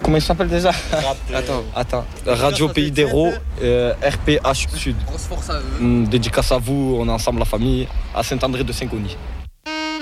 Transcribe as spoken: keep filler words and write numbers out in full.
Comment il s'appelle déjà? Rap, euh, Attends, attends. Radio Pays d'Héros, euh, R P H Sud. Grosse force à eux. Hum, Dédicace à vous, on est ensemble la famille, à Saint-André de Saint-Cony.